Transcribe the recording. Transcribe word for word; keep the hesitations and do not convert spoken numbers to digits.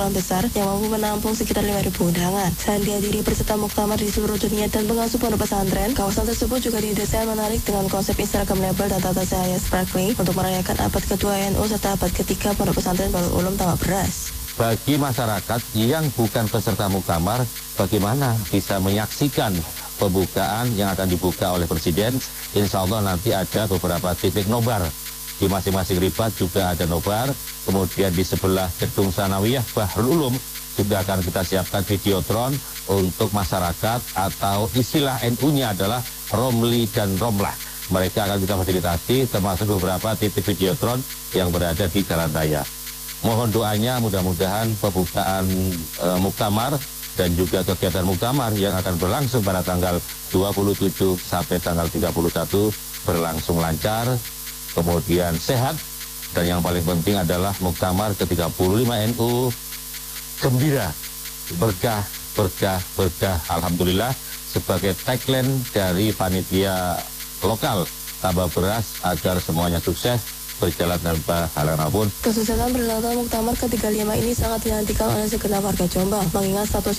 besar yang mampu menampung sekitar lima ribu undangan. Selain dihadiri peserta muktamar di seluruh dunia dan pengasuh pondok pesantren, kawasan tersebut juga didesain menarik dengan konsep instagramable dan tata cahaya sparkling untuk merayakan abad kedua N U serta abad ketiga pondok pesantren Darul Ulum Tambak Beras. Bagi masyarakat yang bukan peserta muktamar, bagaimana bisa menyaksikan pembukaan yang akan dibuka oleh Presiden? Insya Allah nanti ada beberapa titik nobar. Di masing-masing ribat juga ada nobar. Kemudian di sebelah gedung Sanawiyah Bahrul Ulum juga akan kita siapkan videotron untuk masyarakat, atau istilah N U-nya adalah Romli dan Romlah. Mereka akan kita fasilitasi termasuk beberapa titik videotron yang berada di jalan raya. Mohon doanya mudah-mudahan pembukaan e, muktamar dan juga kegiatan muktamar yang akan berlangsung pada tanggal dua puluh tujuh sampai tanggal tiga puluh satu berlangsung lancar, kemudian sehat, dan yang paling penting adalah muktamar ke tiga puluh lima N U gembira, berkah, berkah, berkah. Alhamdulillah, sebagai tagline dari panitia lokal Tambak Beras agar semuanya sukses, berjalan tanpa halangan apapun. Kesuksesan perhelatan muktamar ke tiga puluh lima ini sangat dinantikan oleh segenap warga Jombang, mengingat status